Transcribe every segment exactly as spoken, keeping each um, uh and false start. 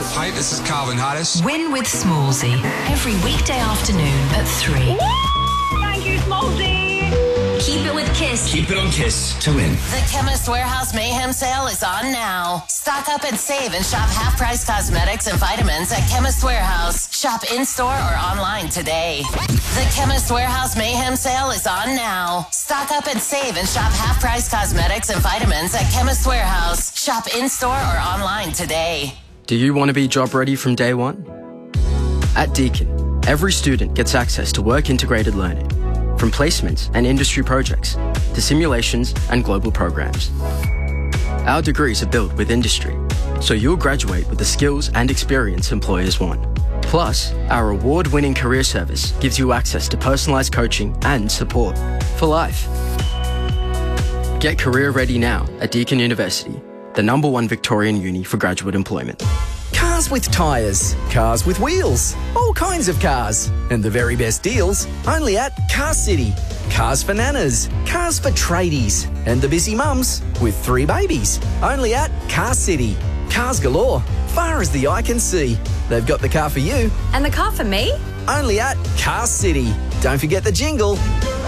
Hi, this is Calvin Harris. Win with Smallsy. Every weekday afternoon at three. Thank you, Smallsy. Keep it with Kiss. Keep it on Kiss to win. The Chemist Warehouse Mayhem Sale is on now. Stock up and save and shop half-price cosmetics and vitamins at Chemist Warehouse. Shop in-store or online today. The Chemist Warehouse Mayhem Sale is on now. Stock up and save and shop half-price cosmetics and vitamins at Chemist Warehouse. Shop in-store or online today. Do you want to be job ready from day one? At Deakin, every student gets access to work-integrated learning, from placements and industry projects to simulations and global programs. Our degrees are built with industry, so you'll graduate with the skills and experience employers want. Plus, our award-winning career service gives you access to personalised coaching and support for life. Get career ready now at Deakin University, the number one Victorian uni for graduate employment. Cars with tyres, cars with wheels, all kinds of cars. And the very best deals only at Car City. Cars for nanas, cars for tradies, and the busy mums with three babies. Only at Car City. Cars galore, far as the eye can see. They've got the car for you. And the car for me? Only at Car City. Don't forget the jingle.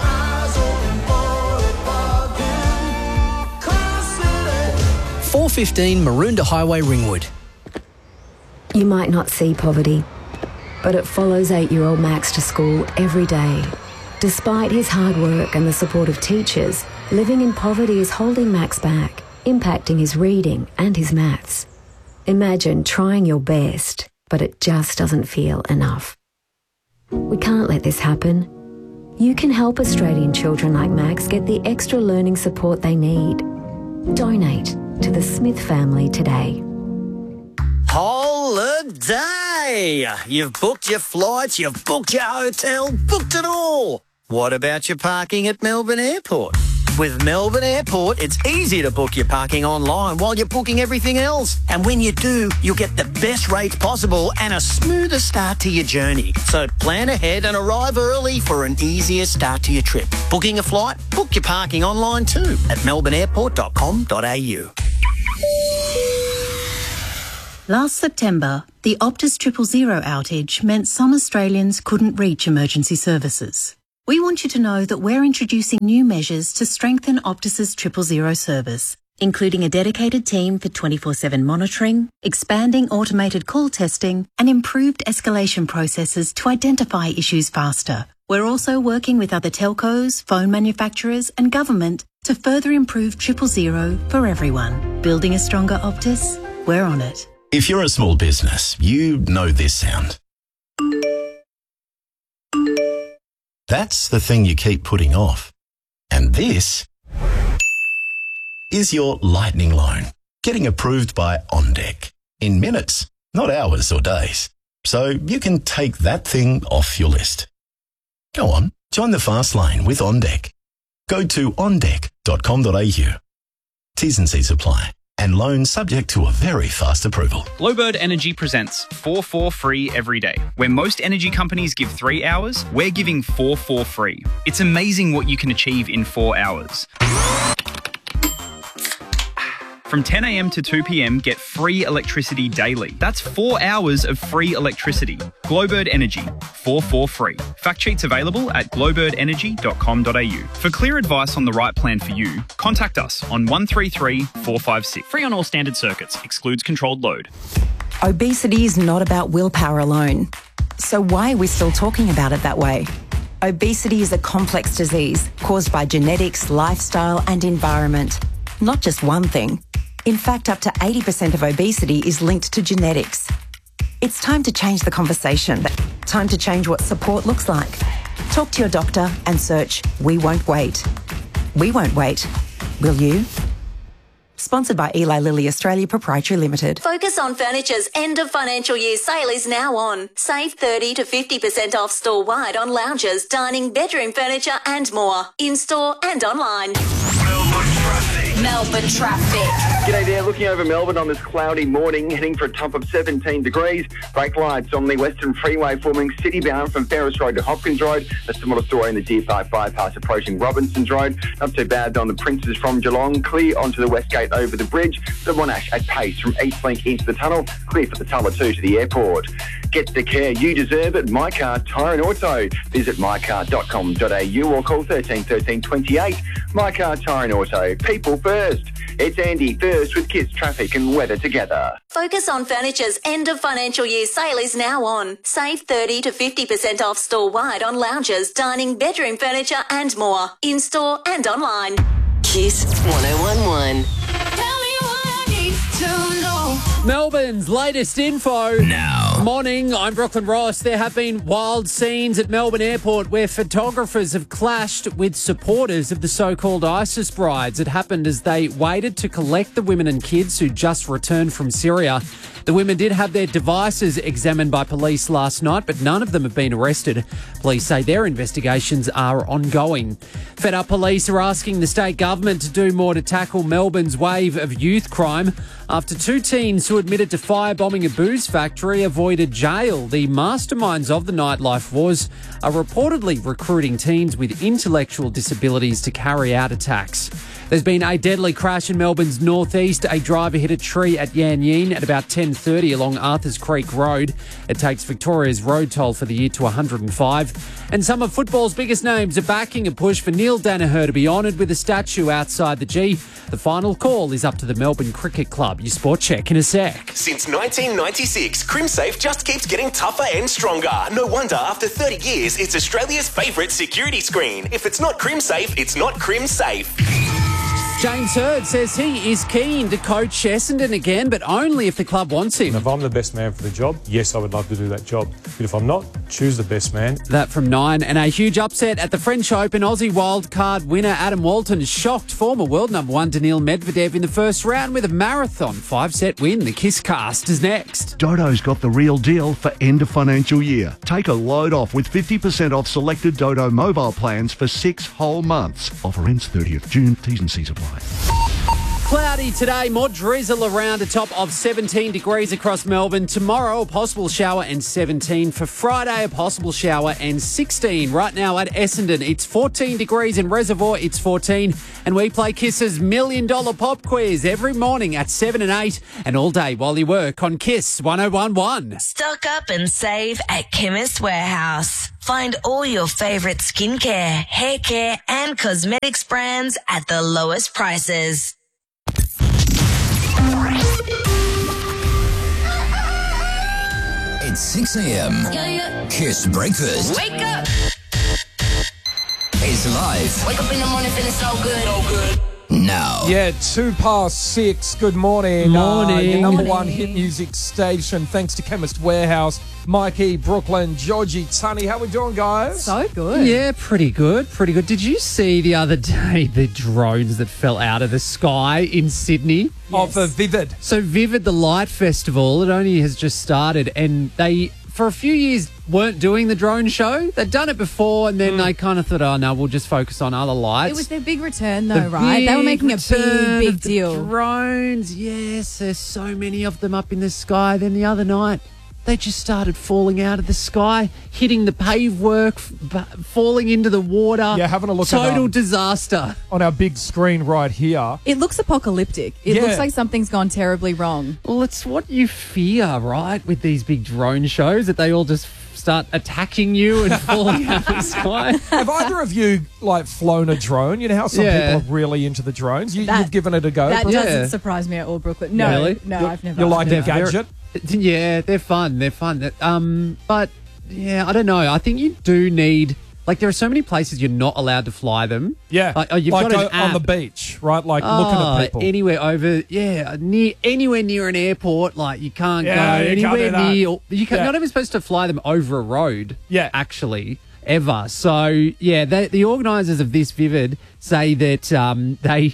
four fifteen Maroondah Highway, Ringwood. You might not see poverty, but it follows eight-year-old Max to school every day. Despite his hard work and the support of teachers, living in poverty is holding Max back, impacting his reading and his maths. Imagine trying your best, but it just doesn't feel enough. We can't let this happen. You can help Australian children like Max get the extra learning support they need. Donate to the Smith family today. Holiday! You've booked your flights, you've booked your hotel, booked it all. What about your parking at Melbourne Airport? With Melbourne Airport, it's easy to book your parking online while you're booking everything else. And when you do, you'll get the best rates possible and a smoother start to your journey. So plan ahead and arrive early for an easier start to your trip. Booking a flight? Book your parking online too at melbourne airport dot com dot a u. Last September, the Optus Triple Zero outage meant some Australians couldn't reach emergency services. We want you to know that we're introducing new measures to strengthen Optus's Triple Zero service, including a dedicated team for twenty-four seven monitoring, expanding automated call testing, and improved escalation processes to identify issues faster. We're also working with other telcos, phone manufacturers, and government to further improve Triple Zero for everyone. Building a stronger Optus? We're on it. If you're a small business, you know this sound. That's the thing you keep putting off. And this is your lightning loan, getting approved by OnDeck in minutes, not hours or days. So you can take that thing off your list. Go on, join the fast lane with OnDeck. Go to on deck dot com dot a u. T's and C's apply. And loans subject to a very fast approval. Glowbird Energy presents four four free every day. Where most energy companies give three hours, we're giving four four free. It's amazing what you can achieve in four hours. From ten a m to two p m, get free electricity daily. That's four hours of free electricity. Glowbird Energy, four four free. Fact sheets available at glowbird energy dot com dot a u. For clear advice on the right plan for you, contact us on one three three, four five six. Free on all standard circuits. Excludes controlled load. Obesity is not about willpower alone. So why are we still talking about it that way? Obesity is a complex disease caused by genetics, lifestyle and environment. Not just one thing. In fact, up to eighty percent of obesity is linked to genetics. It's time to change the conversation. Time to change what support looks like. Talk to your doctor and search We Won't Wait. We won't wait. Will you? Sponsored by Eli Lilly Australia Proprietary Limited. Focus on Furniture's end of financial year sale is now on. Save thirty to fifty percent off store-wide on lounges, dining, bedroom furniture and more. In-store and online. Melbourne traffic. Melbourne traffic. G'day there, looking over Melbourne on this cloudy morning, heading for a top of seventeen degrees. Brake lights on the Western Freeway forming city-bound from Ferris Road to Hopkins Road. A similar story in the Deer Park bypass approaching Robinsons Road. Not too bad on the Princes from Geelong. Clear onto the West Gate over the bridge. The Monash at pace from Eastlink into the tunnel. Clear for the Tulla two to the airport. Get the care you deserve at My Car Tyre and Auto. Visit my car dot com dot a u or call thirteen thirteen twenty-eight. My Car Tyre and Auto. People first. It's Andy first with Kiss Traffic and Weather together. Focus on Furniture's end of financial year sale is now on. Save thirty to fifty percent off store-wide on lounges, dining, bedroom furniture and more. In-store and online. Kiss one oh one one. Melbourne's latest info. Now. Morning, I'm Brooklyn Ross. There have been wild scenes at Melbourne Airport where photographers have clashed with supporters of the so-called ISIS brides. It happened as they waited to collect the women and kids who just returned from Syria. The women did have their devices examined by police last night, but none of them have been arrested. Police say their investigations are ongoing. Fed up police are asking the state government to do more to tackle Melbourne's wave of youth crime. After two teens who admitted to firebombing a booze factory avoided jail, the masterminds of the nightlife wars are reportedly recruiting teens with intellectual disabilities to carry out attacks. There's been a deadly crash in Melbourne's northeast. A driver hit a tree at Yan Yean at about ten thirty along Arthurs Creek Road. It takes Victoria's road toll for the year to one hundred five. And some of football's biggest names are backing a push for Neil Danaher to be honoured with a statue outside the G. The final call is up to the Melbourne Cricket Club. Your sport check in a sec. Since nineteen ninety-six, CrimSafe just keeps getting tougher and stronger. No wonder after thirty years, it's Australia's favourite security screen. If it's not CrimSafe, it's not CrimSafe. James Hird says he is keen to coach Essendon again, but only if the club wants him. And if I'm the best man for the job, yes, I would love to do that job. But if I'm not, choose the best man. That from nine. And a huge upset at the French Open. Aussie wildcard winner Adam Walton shocked former world number one Daniil Medvedev in the first round with a marathon five-set win. The Kiss Cast is next. Dodo's got the real deal for end of financial year. Take a load off with fifty percent off selected Dodo mobile plans for six whole months. Offer ends thirtieth June. T's and C's apply. Cloudy today, more drizzle around a top of seventeen degrees across Melbourne. Tomorrow, a possible shower and seventeen. For Friday, a possible shower and sixteen. Right now at Essendon, it's fourteen degrees. In Reservoir, it's fourteen. And we play Kiss's Million Dollar Pop Quiz every morning at seven and eight and all day while you work on Kiss one oh one one. Stock up and save at Chemist Warehouse. Find all your favourite skincare, hair care and cosmetics brands at the lowest prices. It's six a.m. Yeah, yeah. Kiss Breakfast. Wake up! It's live. Wake up in the morning feeling so good. So good. Now. Yeah, two past six. Good morning. Morning. Uh, your number Morning. one hit music station. Thanks to Chemist Warehouse. Mikey, Brooklyn, Georgie, Tunny. How we doing, guys? So good. Yeah, pretty good, pretty good. Did you see the other day the drones that fell out of the sky in Sydney? Oh, for Vivid. So Vivid, the Light Festival, it only has just started, and they, for a few years, weren't doing the drone show. They'd done it before, and then Mm. they kind of thought, oh, no, we'll just focus on other lights. It was their big return, though, The right? They were big making a return big, big of the deal. drones, yes. There's so many of them up in the sky. Then the other night, they just started falling out of the sky, hitting the pave work, f- b- falling into the water. Yeah, having a look at, Total um, disaster. On our big screen right here. It looks apocalyptic. It Yeah. looks like something's gone terribly wrong. Well, it's what you fear, right, with these big drone shows, that they all just start attacking you and falling out of the sky. Have either of you, like, flown a drone? You know how some Yeah. people are really into the drones? You, That- you've given it a go? That Brooke? doesn't surprise me at all, Brooklyn. No, Really? no, You're- I've never. You like I've the never. gadget? Yeah, they're fun. They're fun. Um, but yeah, I don't know. I think you do need, like, there are so many places you're not allowed to fly them. Yeah, Like, oh, you've like got an uh, on the app. beach, right? Like looking Oh, at people. anywhere over, yeah, near anywhere near an airport, like you can't Yeah, go you can't anywhere do that. near. You can Yeah. not even supposed to fly them over a road. Yeah. actually, ever. So yeah, they, the organisers of this Vivid say that um, they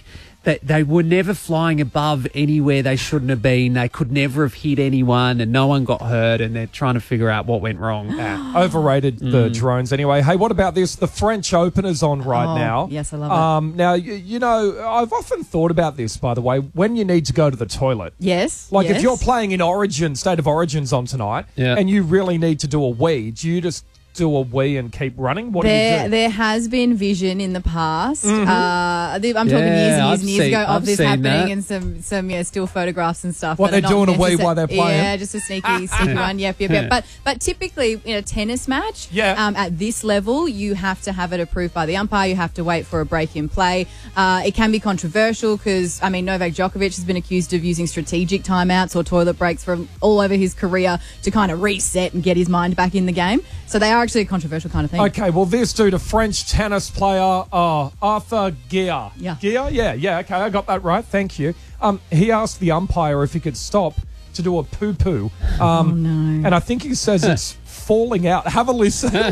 They, they were never flying above anywhere they shouldn't have been. They could never have hit anyone, and no one got hurt, and they're trying to figure out what went wrong. Yeah. Overrated, the drones anyway. Hey, what about this? The French Open is on right Oh, now. yes, I love um, it. Now, you, you know, I've often thought about this, by the way, when you need to go to the toilet. Yes. Like yes. if you're playing in Origin, State of Origins on tonight, Yeah. and you really need to do a wee, do you just do a wee and keep running? What there, do you do? there has been vision in the past. Mhm. Uh, the- I'm talking Yeah, years and years I've and years seen- ago of I've this seen happening, that. and some some yeah still photographs and stuff. What, that are they're not doing a wee necessar- while they're playing? Yeah, just a sneaky, sneaky one. Yep, yep, yep. But but typically in a tennis match, Yeah. um, at this level, you have to have it approved by the umpire. You have to wait for a break in play. Uh, it can be controversial because I mean Novak Djokovic has been accused of using strategic timeouts or toilet breaks from all over his career to kind of reset and get his mind back in the game. So they are actually a controversial kind of thing. Okay, well, this dude, a French tennis player, uh, Arthur Gear. Yeah. Gear? Yeah, yeah, okay, I got that right. Thank you. Um, he asked the umpire if he could stop to do a poo-poo. Um, Oh, no. And I think he says it's falling out. Have a listen. I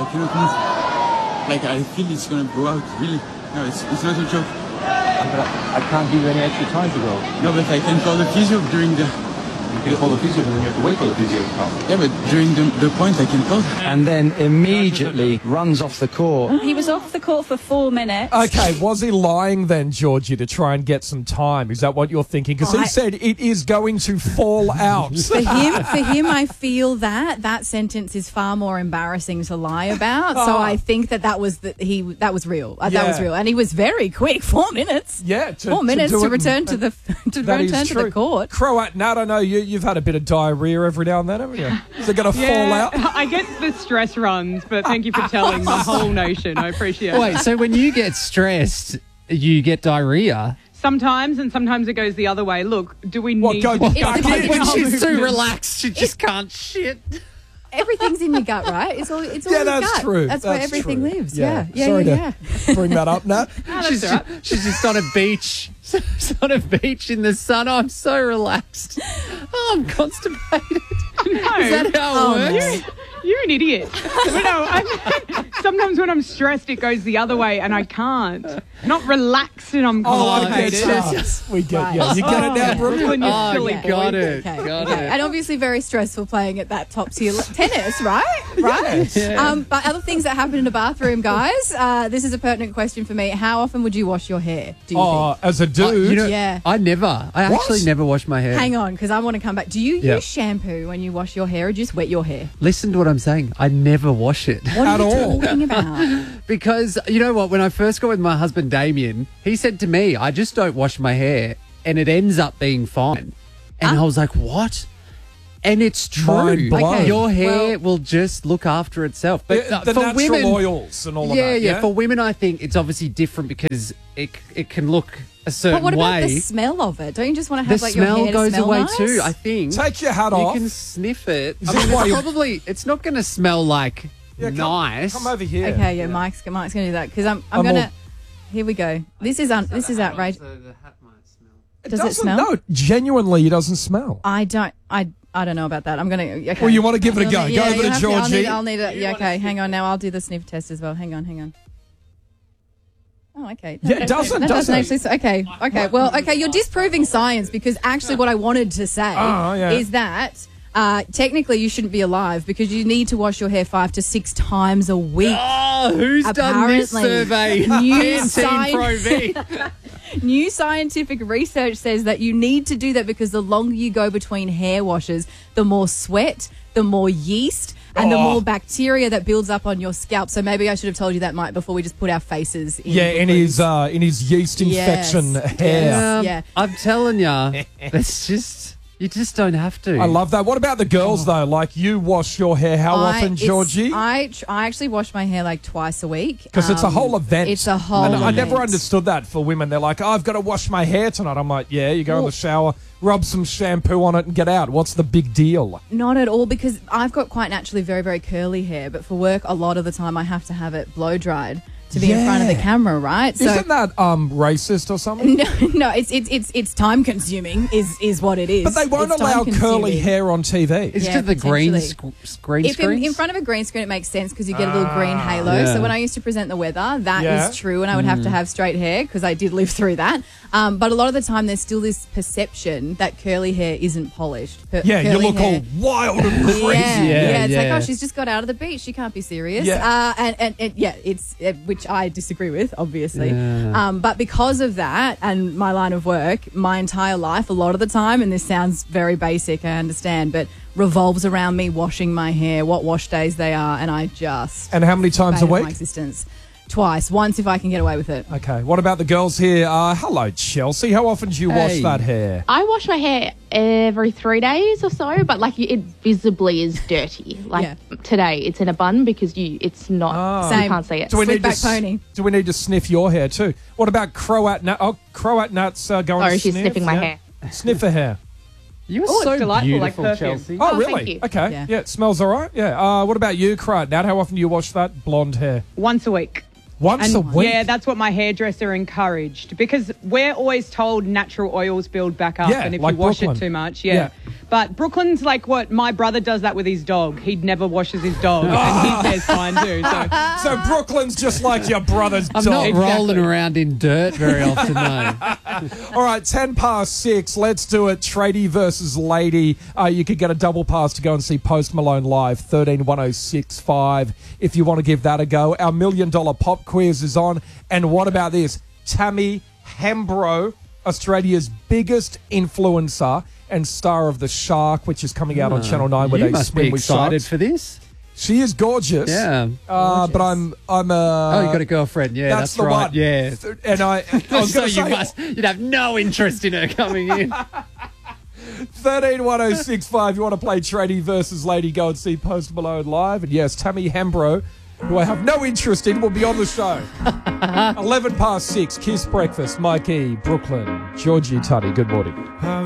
cannot, like, I feel it's going to go out, really. No, it's, it's not a joke. But I, I can't give you any extra time to go. No, but I can call the physio during the... You can call the physio, but then you have to wait for the physio to come. Yeah, but during the, the point I can call. And then immediately runs off the court. He was off the court for four minutes. Okay, was he lying then, Georgie, to try and get some time? Is that what you're thinking? Because I- he said it is going to fall out. For him, for him, I feel that that sentence is far more embarrassing to lie about. So Oh. I think that that was the, he that was real. Uh, That was Yeah. real, and he was very quick. Four minutes. Yeah, to, Four minutes do to it return and- to the to That is return to the true. court. Croat, now I don't know, you, you've had a bit of diarrhea every now and then, haven't you? Is it going to fall out? I get the stress runs, but thank you for telling the whole nation. I appreciate it. Wait, so when you get stressed, you get diarrhea? Sometimes, and sometimes it goes the other way. Look, do we What, need go to... back It's in? like When our she's too movement. relaxed, she just can't shit. Everything's in your gut, right? It's all. It's all Yeah, in your that's gut. true. That's, where That's everything true. lives. Yeah. Yeah, yeah, Sorry yeah. to bring that up, Nat. She's, just, she's just on a beach. She's on a beach in the sun. I'm so relaxed. Oh, I'm constipated. No. Is that how it Oh, works? no. You're an idiot. But no, I, sometimes when I'm stressed, it goes the other way, and I can't. Not relaxed and I'm Oh, I get constipated. that. We get, Right. yeah. You get it now, Oh, Brooklyn? you're Oh, silly you got boy. it. Okay, Got okay. it. And obviously very stressful playing at that top tier le- tennis, right? Right? Yeah. Um, but other things that happen in a bathroom, guys. Uh, this is a pertinent question for me. How often would you wash your hair? Do you Oh, as a I, dude. you know, Yeah. I never. I What? actually never wash my hair. think? Hang on, because I want to come back. Do you Yeah. use shampoo when you wash your hair, or do you just wet your hair? Listen to what I'm saying. I never wash it. What At are you all. talking about? Because, you know what, when I first got with my husband Damien, he said to me, I just don't wash my hair and it ends up being fine. And I was like, what? And it's true. Mind blown. Okay. Your hair Well- will just look after itself. But Yeah, uh, the for natural women, oils and all of yeah, that. yeah, Yeah, For women, I think it's obviously different because it it can look a certain But what about way. the smell of it? Don't you just want to The have like your smell hair to goes smell away nice? too, I think. Take your hat you off. can sniff it. Is I this mean, why it's you- probably, it's not going to smell like Yeah, come- nice. Come over here. Okay, yeah, Mike's Mike's gonna do that because I'm I'm I'm gonna. all- Here we go. This is un, this is outrageous. It Does it doesn't- smell? No, genuinely, it doesn't smell. I don't. I. I don't know about that. I'm gonna. Okay. Well, you wanna give it a You'll go. need- Go over you to have I'll Georgie. need, I'll need it. Yeah. Okay. Hang on. Now I'll do the sniff test as well. Hang on. Hang on. Oh, okay. Yeah, it doesn't, That does doesn't it? actually. say- Okay. Okay. Well, okay. You're disproving science because actually, what I wanted to say Oh, yeah. is that. Uh, technically, you shouldn't be alive because you need to wash your hair five to six times a week. Oh, who's done this Apparently. survey? New Pantene sci- Pro V. New scientific research says that you need to do that because the longer you go between hair washes, the more sweat, the more yeast, and the Oh. more bacteria that builds up on your scalp. So maybe I should have told you that, Mike, before we just put our faces in. Yeah, in his uh, in his yeast Yes. infection hair. Um, Yeah. I'm telling you, it's just, you just don't have to. I love that. What about the girls though? Like you wash your hair how I- often, it's- Georgie? I, tr- I actually wash my hair like twice a week. Because it's a Um, whole event. It's a whole And I event. never understood that for women. They're like, oh, I've got to wash my hair tonight. I'm like, yeah, you go in Well- the shower, rub some shampoo on it and get out. What's the big deal? Not at all, because I've got quite naturally very, very curly hair, but for work, a lot of the time I have to have it blow dried. to be in front of the camera, right? So Isn't that um, racist or something? no, no, it's it's it's it's time consuming is is what it is. But they won't It's allow curly time-consuming. hair on T V. Is Yeah, it the green potentially. sc- green If in, screens? in front of a green screen, it makes sense because you get a little green halo. Yeah. So when I used to present the weather, that is Yeah. true, and I would have to Mm. have straight hair because I did live through that. Um, but a lot of the time, there's still this perception that curly hair isn't polished. Per- Yeah, you curly look hair- all wild and crazy. Yeah, yeah, it's like, yeah. oh, she's just got out of the beach. She can't be serious. Yeah. Uh, and, and, and yeah, it's uh, which I disagree with, obviously. Yeah. Um, but because of that and my line of work, my entire life, a lot of the time, and this sounds very basic, I understand, but revolves around me washing my hair, what wash days they are, and I just And how many times a bane of my week? existence. Twice, once if I can get away with it. Okay. What about the girls here? Uh, hello, Chelsea. How often do you wash Hey. that hair? I wash my hair every three days or so, but like it visibly is dirty. Like Yeah. today, it's in a bun because you it's not Ah. you Same. can't see it. Do we Slick need back to s- pony. Do we need to sniff your hair too? What about Croat nut? Oh, Croat nuts uh, going. Sorry, to she's sniff? sniffing my Yeah. hair. Sniff her hair. You are Oh, it's so delightful, like beautiful, perfume. Chelsea. Oh, Oh, really? thank you. Okay. Yeah. Yeah. It smells all right. Yeah. Uh, what about you, Croat nut? How often do you wash that blonde hair? Once a week. Once And a week. yeah, that's what my hairdresser encouraged because we're always told natural oils build back up, Yeah, and if like you wash Brooklyn. it too much, yeah. Yeah. But Brooklyn's like what my brother does that with his dog. He never washes his dog, and his hair's fine too. So So Brooklyn's just like your brother's I'm dog. not Exactly. rolling around in dirt very often, though. All right, ten past six. Let's do it. Tradie versus lady. Uh, you could get a double pass to go and see Post Malone live. Thirteen one zero six five. If you want to give that a go, our million dollar pop quiz is on. And what about this? Tammy Hembro, Australia's biggest influencer and star of The Shark, which is coming out on Channel Nine. Where you they must swim be with excited sharks. for this. She is gorgeous. Yeah. Uh, but I'm I'm uh Oh, you got a girlfriend. Yeah, that's that's, the right. one. Yeah. And I, I was so going to you say must, you'd have no interest in her coming in. thirteen one oh six five. You want to play Tradie versus Lady? Go and see Post Malone live. And yes, Tammy Hembro, who I have no interest in, will be on the show. eleven past six. Kiss Breakfast. Mikey, Brooklyn, Georgie, Tuddy. Good morning.